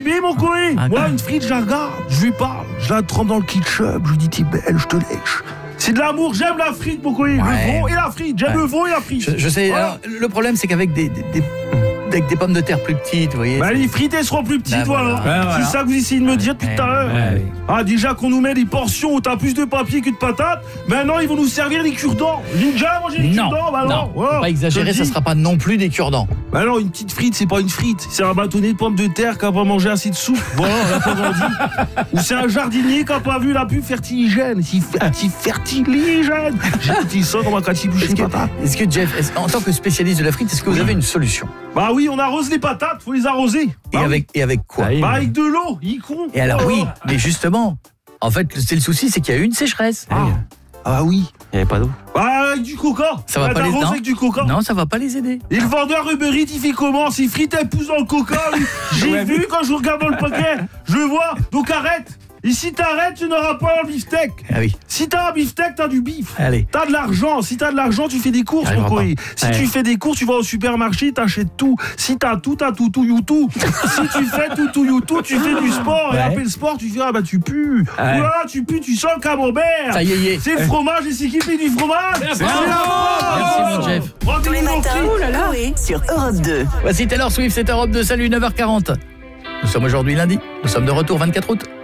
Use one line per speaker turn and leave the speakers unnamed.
Mais mon coé, moi une frite, je la regarde, je lui parle, je la trempe dans le ketchup, je lui dis t'es belle, je te lèche. C'est de l'amour, j'aime la frite, mon coé, le veau et la frite, j'aime le veau et la frite.
Je sais, alors, le problème c'est qu'avec des pommes de terre plus petites, vous voyez.
Bah les frites elles seront plus petites, voilà. C'est ça que vous essayez de me dire depuis tout à l'heure. Ah déjà qu'on nous met des portions où t'as plus de papier que de patates, maintenant ils vont nous servir des cure-dents. J'ai déjà mangé des cure-dents, bah non.
Faut pas exagérer, ça sera pas non plus des cure-dents.
Bah non, une petite frite c'est pas une frite, c'est un bâtonnet de pommes de terre qui a pas mangé assez de soupe. Voilà, on l'a pas grandi. Ou c'est un jardinier qui a pas vu la pub Fertiligène. Fertiligène. J'ai dit ça dans ma catibouche de patates.
Est-ce que Jeff, en tant que spécialiste de la frite, est-ce que vous avez une solution?
Bah oui, on arrose les patates, faut les arroser.
Et avec quoi?
Bah avec de l'eau, con.
Et alors oui, mais justement, en fait, c'est le souci, c'est qu'il y a eu une sécheresse.
Ah oui.
Il n'y avait pas d'eau.
Bah avec du coca.
Ça va pas les aider.
Avec du coca.
Non, ça va pas les aider.
Et le vendeur Uber Eats, il fait comment? Ses frites elles poussent dans le coca. J'ai vu quand je regarde dans le paquet. Je le vois. Donc arrête. Et si t'arrêtes, tu n'auras pas un beefsteak.
Ah oui.
Si t'as un beefsteak, t'as du beef.
Allez.
T'as de l'argent. Si t'as de l'argent, tu fais des courses, mon coé. Si tu fais des courses, tu vas au supermarché, t'achètes tout. Si t'as tout, you-tout. Si tu fais tout, you-tout, tu fais du sport. Et après le sport, tu fais, ah bah tu pues. Voilà, tu pues, tu sens le camembert.
Ça y est.
C'est le fromage et c'est qui fait du fromage.
Merci mon Jeff.
Tous les matins, sur Europe 2.
Voici Taylor Swift, c'est Europe 2. Salut, 9h40. Nous sommes aujourd'hui lundi. Nous sommes de retour 24 août.